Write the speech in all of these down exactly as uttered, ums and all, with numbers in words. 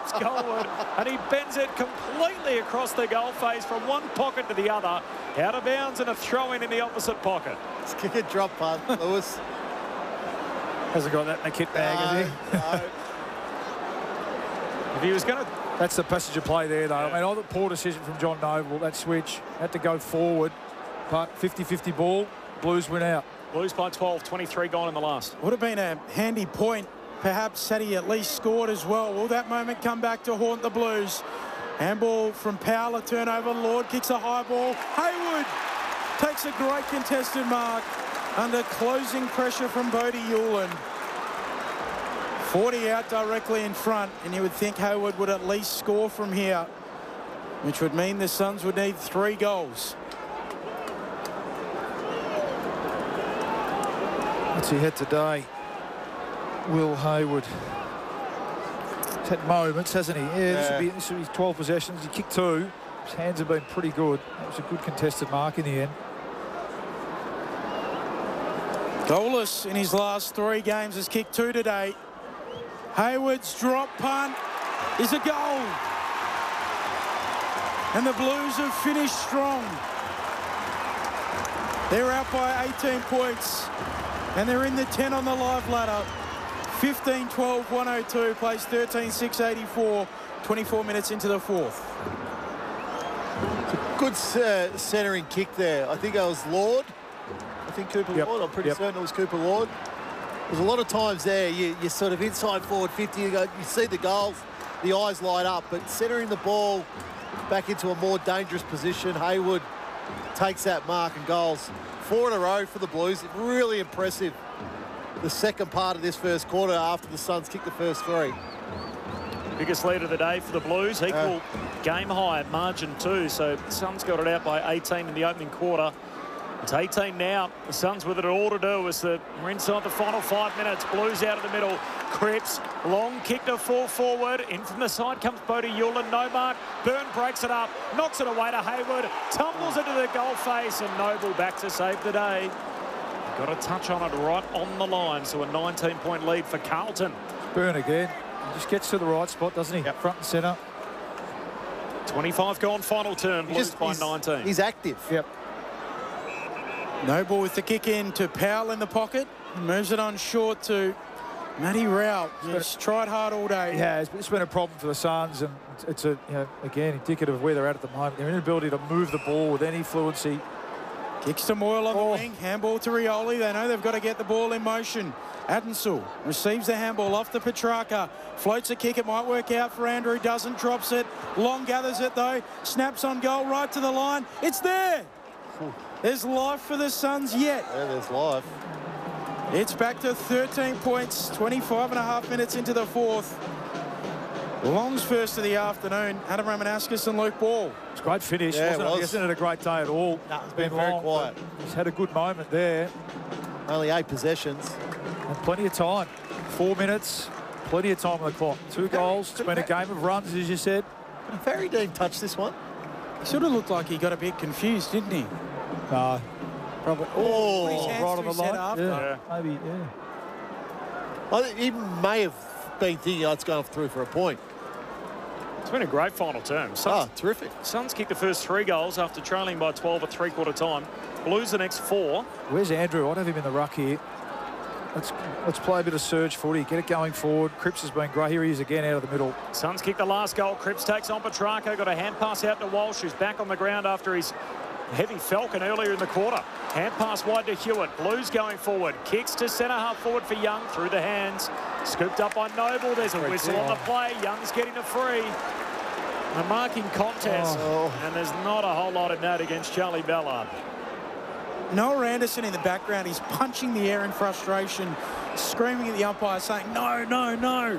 steps goalward, and he bends it completely across the goal face from one pocket to the other. Out of bounds and a throw-in in the opposite pocket. Let's kick a drop punt, Lewis. Hasn't got that in the kit bag, no, has he? No. If he was going to... That's the passenger play there, though. Yeah. I mean, I thought poor decision from John Noble. That switch had to go forward, but fifty fifty ball. Blues went out. Blues by twelve, twenty-three gone in the last. Would have been a handy point. Perhaps had he at least scored as well. Will that moment come back to haunt the Blues? Handball from Powell, a turnover. Lord kicks a high ball. Hayward takes a great contested mark under closing pressure from Bodie Hewland. forty out directly in front, and you would think Hayward would at least score from here, which would mean the Suns would need three goals. What's he had today? Will Hayward. He's had moments, hasn't he? Yeah, Yeah. This, will be, this will be twelve possessions. He kicked two. His hands have been pretty good. That was a good contested mark in the end. Goalless in his last three games, has kicked two today. Hayward's drop punt is a goal. And the Blues have finished strong. They're out by eighteen points. And they're in the ten on the live ladder. fifteen twelve one oh two, plays thirteen six eighty-four, twenty-four minutes into the fourth. Good uh, centering kick there. I think that was Lord. I think Cooper Yep. Lord. I'm pretty Yep. certain it was Cooper Lord. There's a lot of times there you, you're sort of inside forward fifty. You, go, you see the goals, the eyes light up. But centering the ball back into a more dangerous position, Hayward takes that mark and goals. Four in a row for the Blues. Really impressive. The second part of this first quarter after the Suns kicked the first three. Biggest lead of the day for the Blues. Equal game high at margin two. So the Suns got it out by eighteen in the opening quarter. It's eighteen now. The Suns with it all to do as the, we're inside the final five minutes. Blues out of the middle. Cripps, long kick to full forward. In from the side comes Bodie Hewland. No mark. Byrne breaks it up. Knocks it away to Hayward. Tumbles into the goal face. And Noble back to save the day. Got a touch on it right on the line. So a nineteen point lead for Carlton. Byrne again. He just gets to the right spot, doesn't he? Yep. Front and centre. twenty-five gone final turn. Blues Just- by he's, nineteen. He's active. Yep. Noble with the kick in to Powell in the pocket. Moves it on short to Matty Rao. He's tried hard all day. Yeah, it's, it's been a problem for the Suns, and it's, it's a, you know, again, indicative of where they're at at the moment. Their inability to move the ball with any fluency. Kicks to Moyle on Oh. the wing. Handball to Rioli. They know they've got to get the ball in motion. Adensel receives the handball off to Petrarca. Floats a kick. It might work out for Andrew. Doesn't. Drops it. Long gathers it though. Snaps on goal right to the line. It's there. There's life for the Suns yet. Yeah, there's life. It's back to thirteen points. twenty-five and a half minutes into the fourth. Long's first of the afternoon. Adam Ramanauskas and Luke Ball. It's a great finish, Yeah, it wasn't it? was. He hasn't had a great day at all. No, it's been very long, quiet. but He's had a good moment there. Only eight possessions. And plenty of time. Four minutes, plenty of time on the clock. Two goals. It's been a game of runs, as you said. Farry didn't touch this one. He sort of looked like he got a bit confused, didn't he? No, Probably. Oh, Put his hands right to on the his head line. after. Yeah, maybe, yeah. I think he may have been thinking, oh, it's going through for a point. It's been a great final term. Ah, Suns, terrific. Suns kicked the first three goals after trailing by twelve at three-quarter time. Blues the next four. Where's Andrew? I'd have him in the ruck here. Let's let's play a bit of surge footy. Get it going forward. Cripps has been great. Here he is again out of the middle. Suns kick the last goal. Cripps takes on Petrarca. Got a hand pass out to Walsh, who's back on the ground after his heavy falcon earlier in the quarter. Hand pass wide to Hewitt. Blues going forward. Kicks to centre half forward for Young through the hands. Scooped up by Noble. There's a whistle on the play. Young's getting a free. A marking contest. Oh. And there's not a whole lot in that against Charlie Ballard. Noah Anderson in the background. He's punching the air in frustration, screaming at the umpire, saying, no, no, no.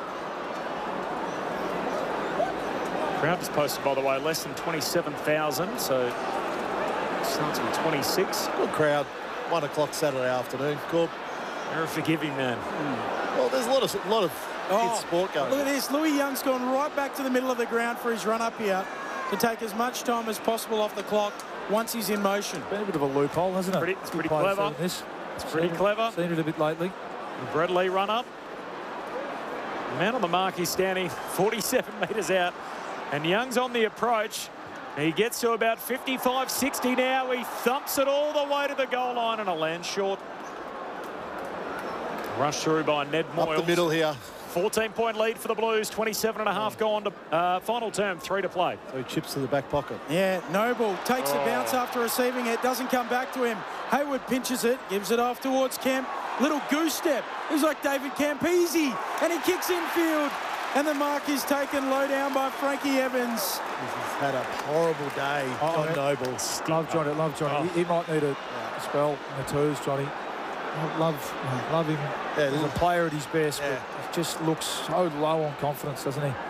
Crowd is posted, by the way, less than twenty-seven thousand, so starts with twenty-six. Good crowd. One o'clock Saturday afternoon. Good. They're a forgiving man. Well, there's a lot of, lot of kids sport going Look at on. this. Louis Young's gone right back to the middle of the ground for his run up here to take as much time as possible off the clock once he's in motion. Been a bit of a loophole, hasn't it? Pretty- it's Good pretty play clever. for This. It's pretty Seen it- clever. Seen it a bit lately. Brett Lee run up. Man on the mark, he's standing forty-seven metres out. And Young's on the approach. He gets to about fifty-five sixty now. He thumps it all the way to the goal line and a land short. Rushed through by Ned Moyles. Up the middle here. fourteen point lead for the Blues. twenty-seven and a half gone to uh, final term. Three to play. So he chips to the back pocket. Yeah, Noble takes Oh. the bounce after receiving it. Doesn't come back to him. Hayward pinches it. Gives it off towards Kemp. Little goose step. He's like David Campese. And he kicks infield. And the mark is taken low down by Frankie Evans. He's had a horrible day, Oh, John yeah. Noble. Love Johnny, love Johnny. Oh. He, he might need a spell in the twos, Johnny. I love, love him Yeah, as a look- player at his best, Yeah. but he just looks so low on confidence, doesn't he?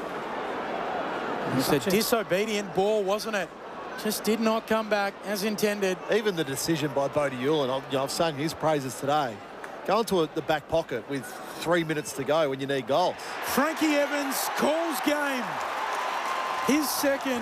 It's a Such a- disobedient ball, wasn't it? Just did not come back as intended. Even the decision by Bodie Hewlin, I've, you know, I've sung his praises today. Go into a, the back pocket with three minutes to go when you need goals. Frankie Evans calls game. His second.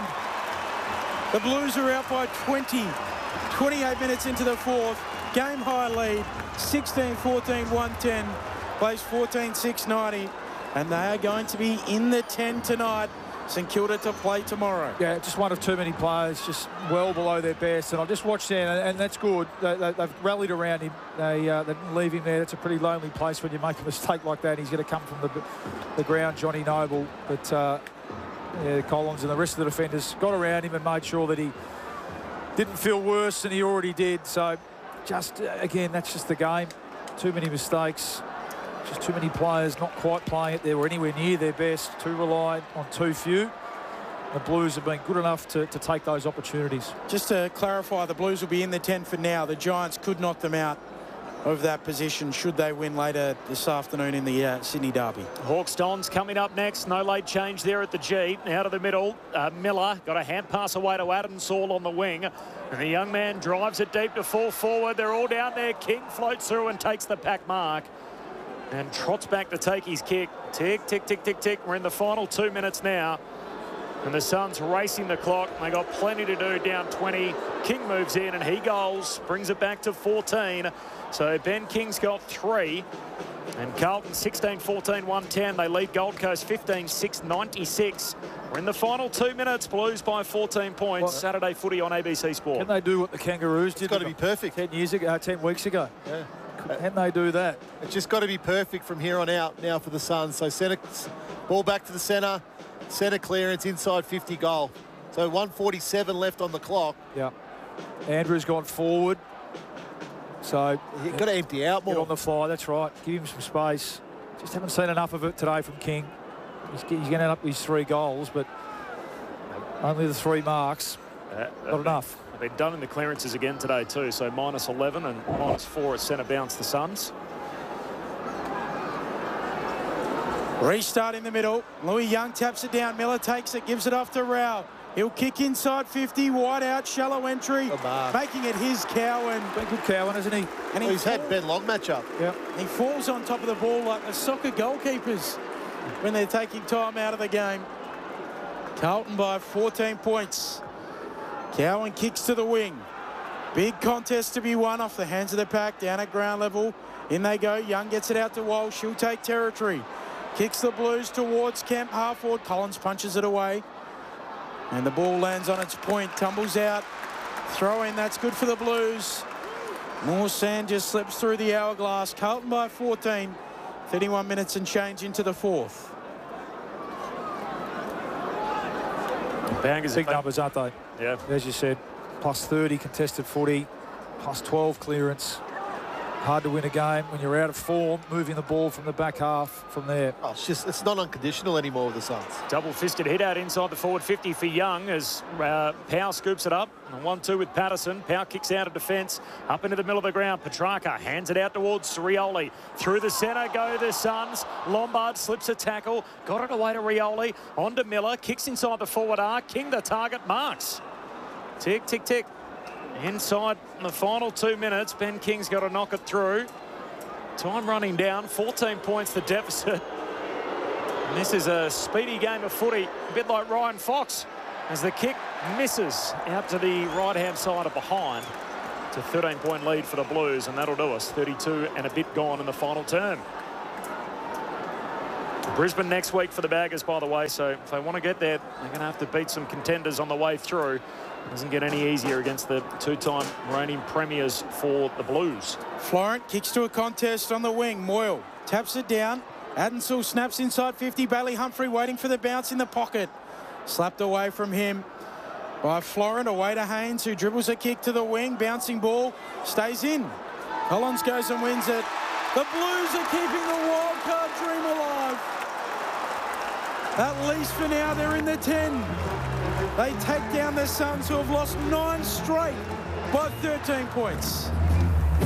The Blues are out by twenty. twenty-eight minutes into the fourth. Game high lead. sixteen fourteen, one ten. Plays fourteen six ninety. And they are going to be in the ten tonight. St Kilda to play tomorrow. Yeah, just one of too many players, just well below their best. And I just watched there, and, and that's good. They, they, they've rallied around him. They, uh, they didn't leave him there. It's a pretty lonely place when you make a mistake like that. He's going to come from the, the ground, Johnny Noble. But uh, yeah, Collins and the rest of the defenders got around him and made sure that he didn't feel worse than he already did. So just, uh, again, that's just the game. Too many mistakes. Just too many players not quite playing it there or anywhere near their best. Too reliant on too few. The Blues have been good enough to, to take those opportunities. Just to clarify, the Blues will be in the ten for now. The Giants could knock them out of that position should they win later this afternoon in the uh, Sydney Derby. Hawks Dons coming up next. No late change there at the G. Out of the middle, uh, Miller got a hand pass away to Adam Saul on the wing. And the young man drives it deep to full forward. They're all down there. King floats through and takes the pack mark. And trots back to take his kick. Tick, tick, tick, tick, tick. We're in the final two minutes now. And the Suns racing the clock. They got plenty to do down twenty. King moves in and he goals. Brings it back to fourteen. So Ben King's got three. And Carlton sixteen fourteen, one ten. They lead Gold Coast fifteen six ninety-six. We're in the final two minutes. Blues by fourteen points. Well, Saturday footy on A B C Sport. Can they do what the Kangaroos did? It's got to be perfect. ten years ago, uh, ten weeks ago. Yeah. Can they do that? It's just got to be perfect from here on out now for the Suns. So centre, ball back to the centre, centre clearance, inside fifty goal. So one forty-seven left on the clock. Yeah. Andrew's gone forward. So You've got to empty out get more. on the fly. That's right. Give him some space. Just haven't seen enough of it today from King. He's, he's going to end up with his three goals, but only the three marks. Uh, Not enough. They've done in the clearances again today too. So minus eleven and minus four at centre bounce the Suns. Restart in the middle. Louis Young taps it down. Miller takes it, gives it off to Rao. He'll kick inside fifty, wide out, shallow entry, Good mark. making it his Cowan. Been good Cowan, hasn't he? And Well, he's had fall- Ben Long matchup. Yeah. he falls on top of the ball like the soccer goalkeepers when they're taking time out of the game. Carlton by fourteen points. Cowan kicks to the wing. Big contest to be won off the hands of the pack down at ground level. In they go. Young gets it out to Walsh. She'll take territory. Kicks the Blues towards Kemp. Half forward. Collins punches it away. And the ball lands on its point. Tumbles out. Throw in. That's good for the Blues. More sand just slips through the hourglass. Carlton by fourteen. thirty-one minutes and change into the fourth. Bangers Big numbers, aren't they? Yeah. As you said, plus thirty contested footy, plus twelve clearance. Hard to win a game when you're out of form, moving the ball from the back half from there. Oh, it's just it's not unconditional anymore with the Suns. Double-fisted hit out inside the forward fifty for Young as uh, Powell scoops it up. And one two with Patterson. Powell kicks out of defence. Up into the middle of the ground. Petrarca hands it out towards Rioli. Through the centre go the Suns. Lombard slips a tackle. Got it away to Rioli. On to Miller. Kicks inside the forward arc. King the target. Marks. Tick, tick, tick. Inside the final two minutes. Ben King's got to knock it through. Time running down. fourteen points the deficit. And this is a speedy game of footy, a bit like Ryan Fox, as the kick misses out to the right-hand side of behind. It's a thirteen point lead for the Blues, and that'll do us. thirty-two and a bit gone in the final term. Brisbane next week for the Baggers, by the way, so if they want to get there, they're going to have to beat some contenders on the way through. It doesn't get any easier against the two-time reigning premiers for the Blues. Florent kicks to a contest on the wing. Moyle taps it down. Addensill snaps inside fifty. Bailey Humphrey waiting for the bounce in the pocket. Slapped away from him by Florent, away to Haynes, who dribbles a kick to the wing. Bouncing ball stays in. Collins goes and wins it. The Blues are keeping the wild card dream alive. At least for now, they're in the ten. They take down the Suns, who have lost nine straight by thirteen points.